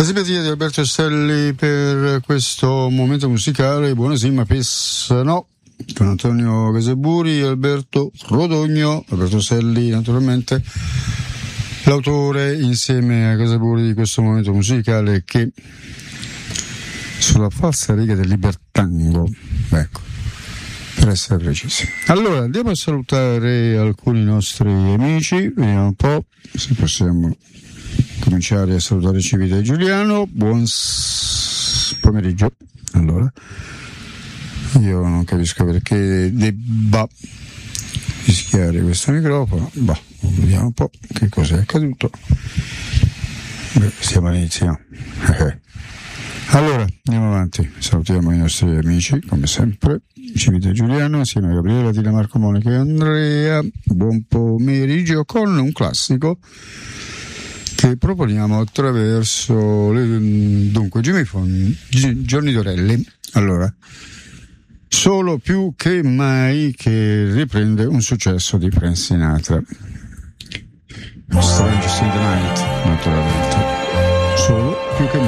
simpatia di Alberto Stelli per questo momento musicale. Buonasera, no, con Antonio Casaburi, Alberto Rodogno, Alberto Stelli naturalmente, l'autore insieme a Casaburi di questo momento musicale che sulla falsa riga del libertango, ecco, per essere precisi. Allora andiamo a salutare alcuni nostri amici, vediamo un po' se possiamo cominciare a salutare Civita e Giuliano. Buon pomeriggio. Allora, io non capisco perché debba fischiare questo microfono. Vediamo un po' che cosa è accaduto. Siamo all'inizio. Allora, andiamo avanti. Salutiamo i nostri amici, come sempre. Civita e Giuliano, insieme a Gabriele, Tina, Marco, Monica e Andrea. Buon pomeriggio con un classico che proponiamo attraverso dunque Johnny Dorelli. Allora, solo più che mai, che riprende un successo di Frank Sinatra, Strangers in the Night, naturalmente, solo più che mai.